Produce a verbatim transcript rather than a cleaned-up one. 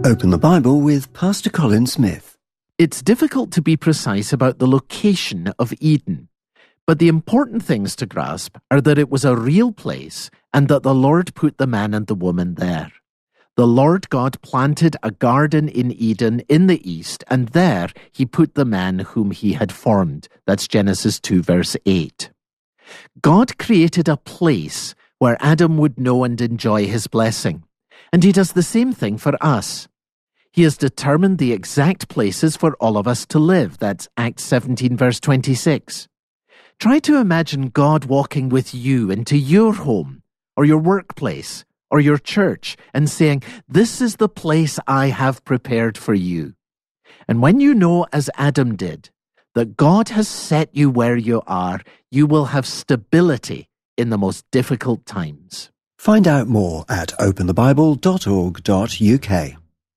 Open the Bible with Pastor Colin Smith. It's difficult to be precise about the location of Eden, but the important things to grasp are that it was a real place and that the Lord put the man and the woman there. The Lord God planted a garden in Eden in the east, and there he put the man whom he had formed. That's Genesis two, verse eight. God created a place where Adam would know and enjoy his blessing, and he does the same thing for us. He has determined the exact places for all of us to live. That's Acts seventeen, verse twenty-six. Try to imagine God walking with you into your home, or your workplace, or your church, and saying, "This is the place I have prepared for you." And when you know, as Adam did, that God has set you where you are, you will have stability in the most difficult times. Find out more at open the bible dot org dot U K.